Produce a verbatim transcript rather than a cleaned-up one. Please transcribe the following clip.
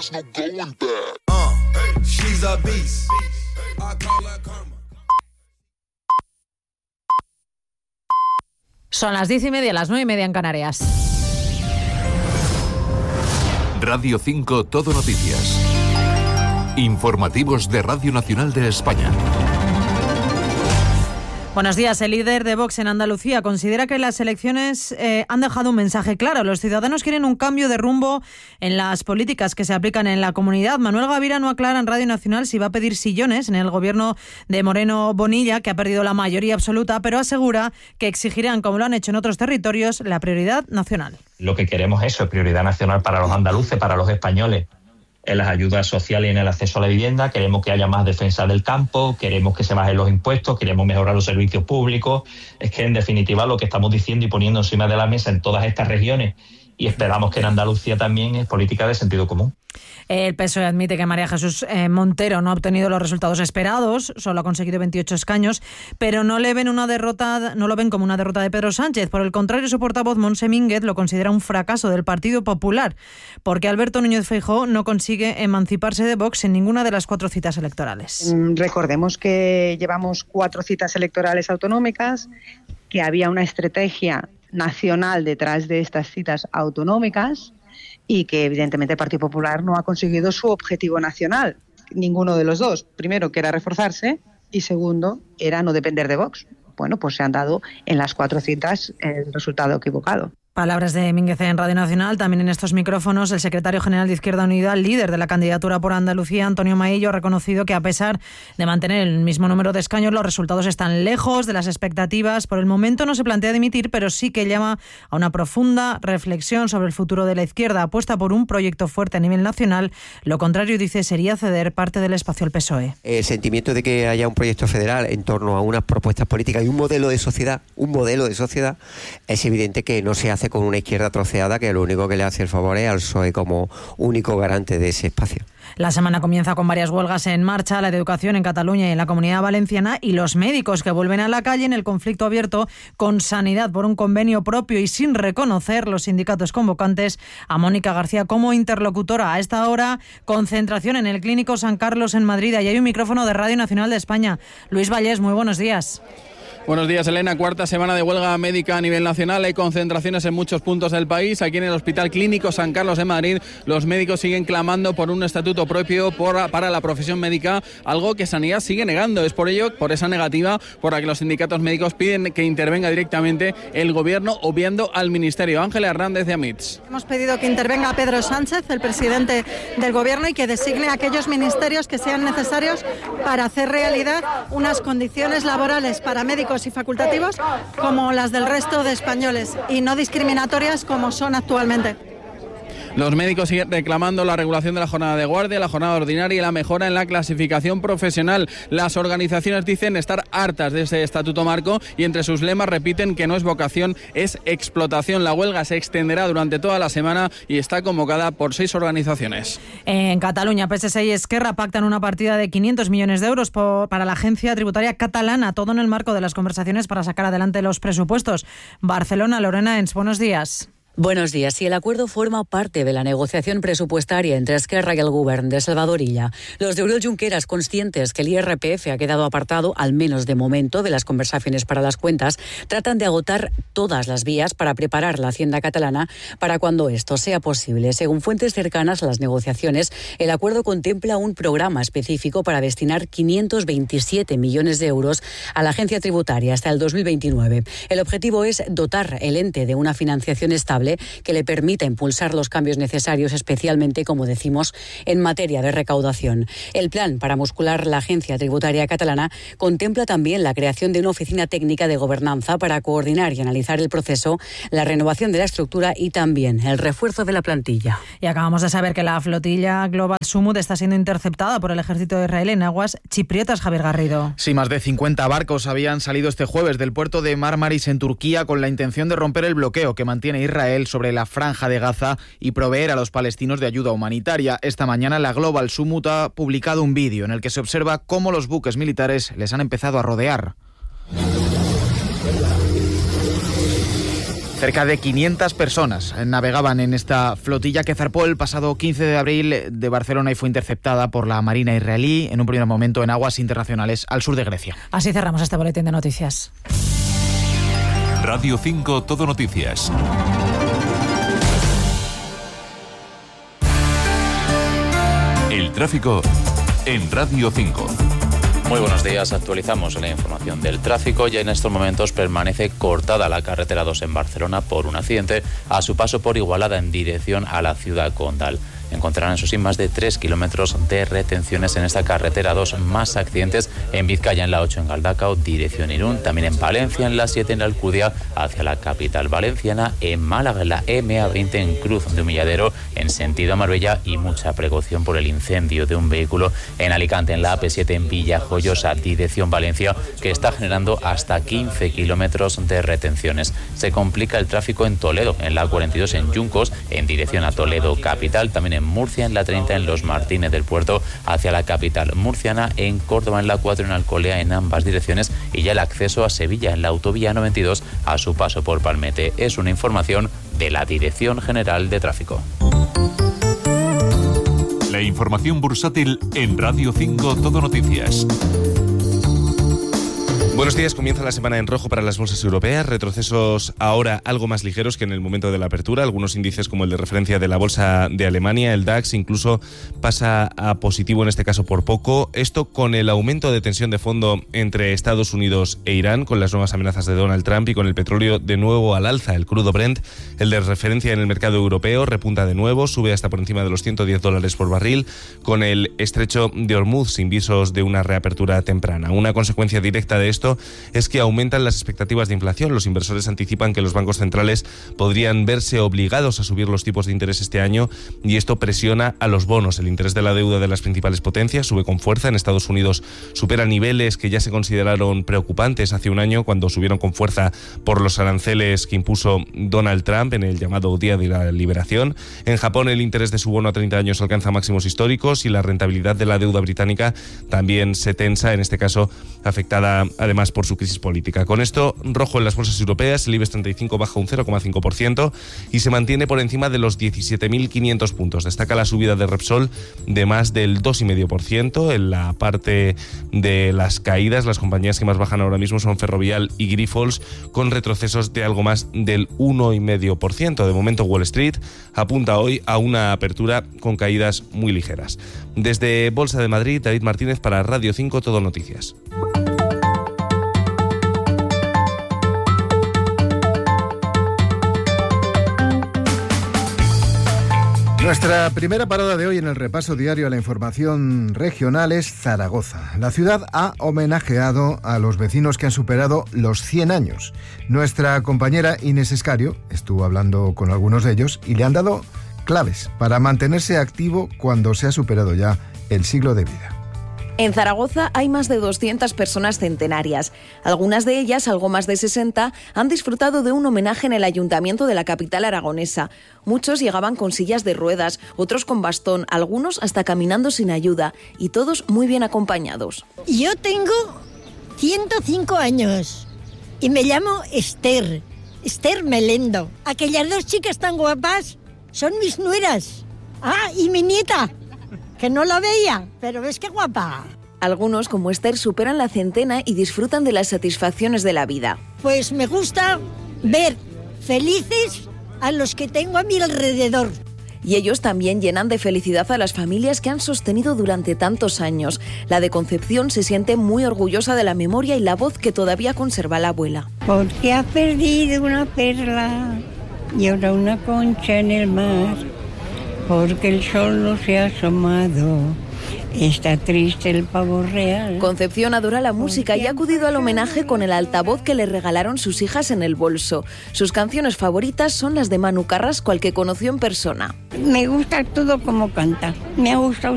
there's no going back. Uh, she's a beast. I call her karma. Son las diez y media, las nueve y media en Canarias. Radio cinco Todo Noticias. Informativos de Radio Nacional de España. Buenos días. El líder de Vox en Andalucía considera que las elecciones eh, han dejado un mensaje claro. Los ciudadanos quieren un cambio de rumbo en las políticas que se aplican en la comunidad. Manuel Gavira no aclara en Radio Nacional si va a pedir sillones en el gobierno de Moreno Bonilla, que ha perdido la mayoría absoluta, pero asegura que exigirán, como lo han hecho en otros territorios, la prioridad nacional. Lo que queremos es eso, prioridad nacional para los andaluces, para los españoles. En las ayudas sociales y en el acceso a la vivienda, queremos que haya más defensa del campo, queremos que se bajen los impuestos, queremos mejorar los servicios públicos. Es que, en definitiva, lo que estamos diciendo y poniendo encima de la mesa en todas estas regiones, y esperamos que en Andalucía también, es política de sentido común. El P S O E admite que María Jesús eh, Montero no ha obtenido los resultados esperados, solo ha conseguido veintiocho escaños, pero no le ven una derrota, no lo ven como una derrota de Pedro Sánchez. Por el contrario, su portavoz, Montse Mínguez, lo considera un fracaso del Partido Popular, porque Alberto Núñez Feijóo no consigue emanciparse de Vox en ninguna de las cuatro citas electorales. Recordemos que llevamos cuatro citas electorales autonómicas, que había una estrategia nacional detrás de estas citas autonómicas y que evidentemente el Partido Popular no ha conseguido su objetivo nacional, ninguno de los dos. Primero, que era reforzarse, y segundo, era no depender de Vox. Bueno, pues se han dado en las cuatro citas el resultado equivocado. Palabras de Mínguez en Radio Nacional. También en estos micrófonos, el secretario general de Izquierda Unida, líder de la candidatura por Andalucía, Antonio Maillo, ha reconocido que a pesar de mantener el mismo número de escaños, los resultados están lejos de las expectativas. Por el momento no se plantea dimitir, pero sí que llama a una profunda reflexión sobre el futuro de la izquierda. Apuesta por un proyecto fuerte a nivel nacional. Lo contrario, dice, sería ceder parte del espacio al P S O E. El sentimiento de que haya un proyecto federal en torno a unas propuestas políticas y un modelo de sociedad, un modelo de sociedad, es evidente que no se hace con una izquierda troceada que lo único que le hace el favor es al P S O E como único garante de ese espacio. La semana comienza con varias huelgas en marcha, la de educación en Cataluña y en la Comunidad Valenciana, y los médicos que vuelven a la calle en el conflicto abierto con Sanidad por un convenio propio y sin reconocer los sindicatos convocantes a Mónica García como interlocutora. A esta hora, concentración en el Clínico San Carlos en Madrid. Ahí hay un micrófono de Radio Nacional de España. Luis Vallés, muy buenos días. Buenos días, Elena. Cuarta semana de huelga médica a nivel nacional. Hay concentraciones en muchos puntos del país. Aquí en el Hospital Clínico San Carlos de Madrid, los médicos siguen clamando por un estatuto propio por, para la profesión médica, algo que Sanidad sigue negando. Es por ello, por esa negativa, por la que los sindicatos médicos piden que intervenga directamente el Gobierno, obviando al Ministerio. Ángela Hernández de Amits. Hemos pedido que intervenga Pedro Sánchez, el presidente del Gobierno, y que designe aquellos ministerios que sean necesarios para hacer realidad unas condiciones laborales para médicos y facultativos como las del resto de españoles y no discriminatorias como son actualmente. Los médicos siguen reclamando la regulación de la jornada de guardia, la jornada ordinaria y la mejora en la clasificación profesional. Las organizaciones dicen estar hartas de ese estatuto marco y entre sus lemas repiten que no es vocación, es explotación. La huelga se extenderá durante toda la semana y está convocada por seis organizaciones. En Cataluña, P S C y Esquerra pactan una partida de quinientos millones de euros por, para la agencia tributaria catalana, todo en el marco de las conversaciones para sacar adelante los presupuestos. Barcelona, Lorena Ens, buenos días. Buenos días. Si el acuerdo forma parte de la negociación presupuestaria entre Esquerra y el Govern de Salvador Illa, los de Oriol Junqueras, conscientes que el I R P F ha quedado apartado, al menos de momento, de las conversaciones para las cuentas, tratan de agotar todas las vías para preparar la Hacienda catalana para cuando esto sea posible. Según fuentes cercanas a las negociaciones, el acuerdo contempla un programa específico para destinar quinientos veintisiete millones de euros a la agencia tributaria hasta el dos mil veintinueve. El objetivo es dotar el ente de una financiación estable que le permita impulsar los cambios necesarios, especialmente, como decimos, en materia de recaudación. El plan para muscular la agencia tributaria catalana contempla también la creación de una oficina técnica de gobernanza para coordinar y analizar el proceso, la renovación de la estructura y también el refuerzo de la plantilla. Y acabamos de saber que la flotilla Global Sumut está siendo interceptada por el ejército de Israel en aguas chipriotas. Javier Garrido. Sí, más de cincuenta barcos habían salido este jueves del puerto de Marmaris en Turquía con la intención de romper el bloqueo que mantiene Israel sobre la franja de Gaza y proveer a los palestinos de ayuda humanitaria. Esta mañana la Global Sumut ha publicado un vídeo en el que se observa cómo los buques militares les han empezado a rodear. Cerca de quinientas personas navegaban en esta flotilla que zarpó el pasado quince de abril de Barcelona y fue interceptada por la Marina israelí en un primer momento en aguas internacionales al sur de Grecia. Así cerramos este boletín de noticias. Radio cinco Todo Noticias. El tráfico en Radio cinco. Muy buenos días, actualizamos la información del tráfico. Ya en estos momentos permanece cortada la carretera dos en Barcelona por un accidente a su paso por Igualada en dirección a la ciudad condal. Encontrarán, eso sí, más de tres kilómetros de retenciones en esta carretera dos. Más accidentes en Vizcaya, en la ocho en Galdacao, dirección Irún. También en Valencia, en la siete en la Alcudia, hacia la capital valenciana. En Málaga, en la eme a veinte en Cruz de Humilladero, en sentido Marbella. Y mucha precaución por el incendio de un vehículo en Alicante, en la a pe siete en Villajoyosa, dirección Valencia, que está generando hasta quince kilómetros de retenciones. Se complica el tráfico en Toledo, en la cuarenta y dos en Yuncos, en dirección a Toledo capital. También en Murcia, en la treinta en Los Martínez del Puerto, hacia la capital murciana. En Córdoba, en la cuatro en Alcolea, en ambas direcciones. Y ya el acceso a Sevilla, en la autovía noventa y dos, a su paso por Palmete. Es una información de la Dirección General de Tráfico. La información bursátil en Radio cinco Todo Noticias. Buenos días, comienza la semana en rojo para las bolsas europeas, retrocesos ahora algo más ligeros que en el momento de la apertura. Algunos índices como el de referencia de la bolsa de Alemania, el DAX, incluso pasa a positivo en este caso por poco. Esto con el aumento de tensión de fondo entre Estados Unidos e Irán, con las nuevas amenazas de Donald Trump y con el petróleo de nuevo al alza. El crudo Brent, el de referencia en el mercado europeo, repunta de nuevo, sube hasta por encima de los ciento diez dólares por barril, con el estrecho de Hormuz sin visos de una reapertura temprana. Una consecuencia directa de esto es que aumentan las expectativas de inflación. Los inversores anticipan que los bancos centrales podrían verse obligados a subir los tipos de interés este año y esto presiona a los bonos. El interés de la deuda de las principales potencias sube con fuerza. En Estados Unidos supera niveles que ya se consideraron preocupantes hace un año cuando subieron con fuerza por los aranceles que impuso Donald Trump en el llamado Día de la Liberación. En Japón el interés de su bono a treinta años alcanza máximos históricos y la rentabilidad de la deuda británica también se tensa, en este caso afectada además por su crisis política. Con esto, rojo en las bolsas europeas, el IBEX treinta y cinco baja un cero coma cinco por ciento y se mantiene por encima de los diecisiete mil quinientos puntos. Destaca la subida de Repsol de más del dos coma cinco por ciento. En la parte de las caídas, las compañías que más bajan ahora mismo son Ferrovial y Grifols, con retrocesos de algo más del uno coma cinco por ciento. De momento, Wall Street apunta hoy a una apertura con caídas muy ligeras. Desde Bolsa de Madrid, David Martínez para Radio cinco Todo Noticias. Nuestra primera parada de hoy en el repaso diario a la información regional es Zaragoza. La ciudad ha homenajeado a los vecinos que han superado los cien años. Nuestra compañera Inés Escario estuvo hablando con algunos de ellos y le han dado claves para mantenerse activo cuando se ha superado ya el siglo de vida. En Zaragoza hay más de doscientas personas centenarias. Algunas de ellas, algo más de sesenta, han disfrutado de un homenaje en el ayuntamiento de la capital aragonesa. Muchos llegaban con sillas de ruedas, otros con bastón, algunos hasta caminando sin ayuda, y todos muy bien acompañados. Yo tengo ciento cinco años y me llamo Esther, Esther Melendo. Aquellas dos chicas tan guapas son mis nueras. Ah, y mi nieta, que no la veía, pero ves qué guapa. Algunos, como Esther, superan la centena y disfrutan de las satisfacciones de la vida. Pues me gusta ver felices a los que tengo a mi alrededor. Y ellos también llenan de felicidad a las familias que han sostenido durante tantos años. La de Concepción se siente muy orgullosa de la memoria y la voz que todavía conserva la abuela. Porque ha perdido una perla y ahora una concha en el mar. Porque el sol no se ha asomado, está triste el pavo real. Concepción adora la música y ha acudido al homenaje con el altavoz que le regalaron sus hijas en el bolso. Sus canciones favoritas son las de Manu Carrasco, al que conoció en persona. Me gusta todo como canta, me ha gustado